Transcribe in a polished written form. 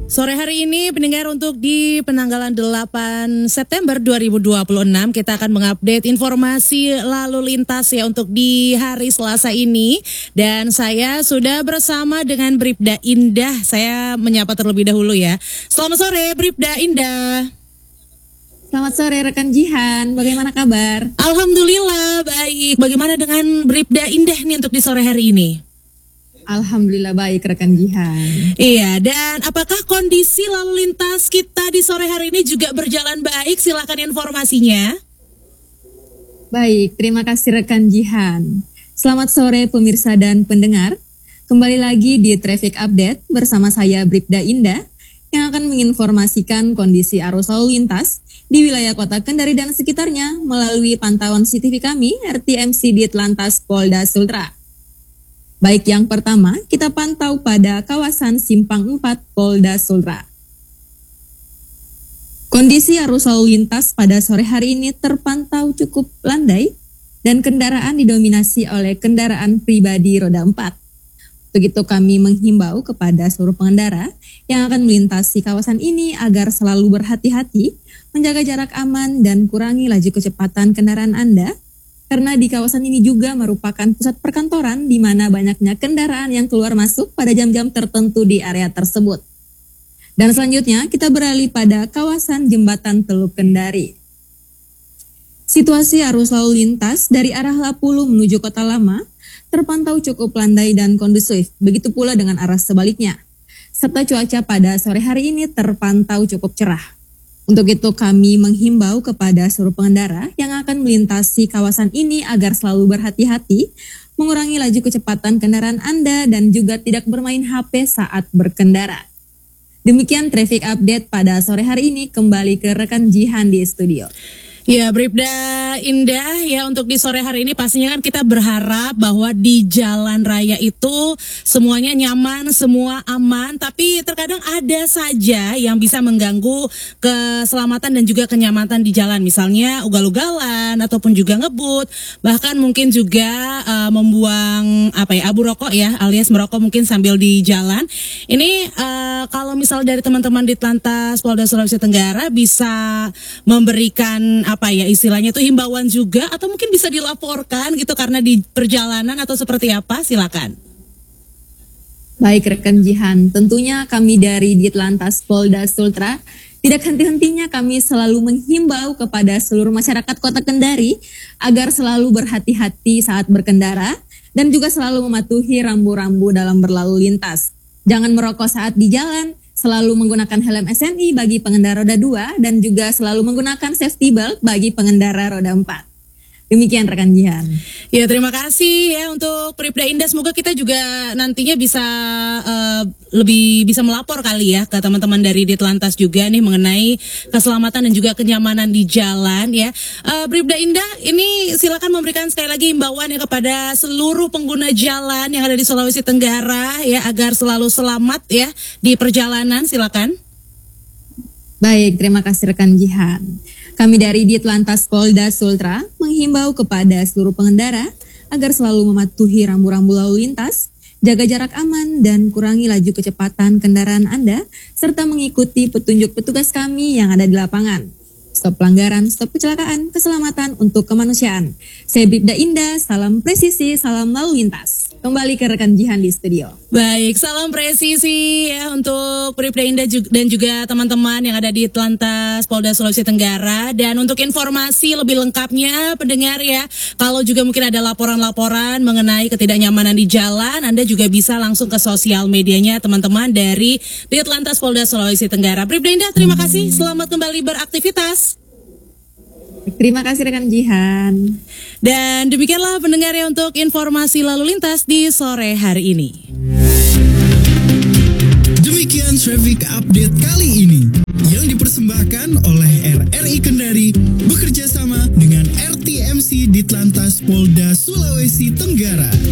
Sore hari ini pendengar untuk di penanggalan 8 September 2026 kita akan mengupdate informasi lalu lintas ya untuk di hari Selasa ini. Dan saya sudah bersama dengan Bribda Indah. Saya menyapa terlebih dahulu ya. Selamat sore Bribda Indah. Selamat sore rekan Jihan, bagaimana kabar? Alhamdulillah baik. Bagaimana dengan Bribda Indah nih untuk di sore hari ini? Alhamdulillah baik rekan Jihan. Iya, dan apakah kondisi lalu lintas kita di sore hari ini juga berjalan baik? Silakan informasinya. Baik, terima kasih rekan Jihan. Selamat sore pemirsa dan pendengar. Kembali lagi di Traffic Update bersama saya Bribda Indah yang akan menginformasikan kondisi arus lalu lintas di wilayah Kota Kendari dan sekitarnya melalui pantauan CCTV kami RTMC Ditlantas Polda Sultra. Baik, yang pertama kita pantau pada kawasan Simpang 4 Polda Sultra. Kondisi arus lalu lintas pada sore hari ini terpantau cukup landai dan kendaraan didominasi oleh kendaraan pribadi roda 4. Begitu kami menghimbau kepada seluruh pengendara yang akan melintasi kawasan ini agar selalu berhati-hati, menjaga jarak aman dan kurangi laju kecepatan kendaraan Anda. Karena di kawasan ini juga merupakan pusat perkantoran di mana banyaknya kendaraan yang keluar masuk pada jam-jam tertentu di area tersebut. Dan selanjutnya kita beralih pada kawasan Jembatan Teluk Kendari. Situasi arus lalu lintas dari arah Lapulu menuju Kota Lama terpantau cukup landai dan kondusif, begitu pula dengan arah sebaliknya. Serta cuaca pada sore hari ini terpantau cukup cerah. Untuk itu kami menghimbau kepada seluruh pengendara yang akan melintasi kawasan ini agar selalu berhati-hati, mengurangi laju kecepatan kendaraan Anda dan juga tidak bermain HP saat berkendara. Demikian traffic update pada sore hari ini, kembali ke rekan Jihan di studio. Ya, Bribda Indah ya, untuk di sore hari ini pastinya kan kita berharap bahwa di jalan raya itu semuanya nyaman, semua aman, tapi terkadang ada saja yang bisa mengganggu keselamatan dan juga kenyamanan di jalan, misalnya ugal-ugalan ataupun juga ngebut, bahkan mungkin juga membuang abu rokok ya, alias merokok mungkin sambil di jalan. Ini kalau misal dari teman-teman di Ditlantas Polda Sulawesi Tenggara bisa memberikan istilahnya itu himbauan juga atau mungkin bisa dilaporkan gitu karena di perjalanan atau seperti apa, silakan. Baik rekan Jihan, tentunya kami dari Ditlantas Polda Sultra tidak henti-hentinya kami selalu menghimbau kepada seluruh masyarakat Kota Kendari agar selalu berhati-hati saat berkendara dan juga selalu mematuhi rambu-rambu dalam berlalu lintas. Jangan merokok saat di jalan, selalu menggunakan helm SNI bagi pengendara roda 2 dan juga selalu menggunakan safety belt bagi pengendara roda 4. Demikian rekan Jihan. Ya, terima kasih ya untuk Bribda Indah. Semoga kita juga nantinya bisa lebih bisa melapor kali ya ke teman-teman dari Ditlantas juga nih mengenai keselamatan dan juga kenyamanan di jalan ya. Bribda Indah, ini silakan memberikan sekali lagi himbauan ya kepada seluruh pengguna jalan yang ada di Sulawesi Tenggara ya agar selalu selamat ya di perjalanan, silakan. Baik, terima kasih rekan Jihan. Kami dari Ditlantas Polda Sultra menghimbau kepada seluruh pengendara agar selalu mematuhi rambu-rambu lalu lintas, jaga jarak aman dan kurangi laju kecepatan kendaraan Anda, serta mengikuti petunjuk petugas kami yang ada di lapangan. Stop pelanggaran, stop kecelakaan, keselamatan untuk kemanusiaan. Saya Bribda Indah, salam presisi, salam lalu lintas. Kembali ke rekan Jihan di studio. Baik, salam presisi ya untuk Bribda Indah dan juga teman-teman yang ada di Ditlantas Polda Sulawesi Tenggara. Dan untuk informasi lebih lengkapnya pendengar ya, kalau juga mungkin ada laporan-laporan mengenai ketidaknyamanan di jalan, Anda juga bisa langsung ke sosial medianya teman-teman dari Ditlantas Polda Sulawesi Tenggara. Bribda Indah, terima kasih, selamat kembali beraktivitas. Terima kasih rekan Jihan. Dan demikianlah pendengar ya untuk informasi lalu lintas di sore hari ini. Demikian traffic update kali ini yang dipersembahkan oleh RRI Kendari bekerja sama dengan RTMC Ditlantas Polda Sulawesi Tenggara.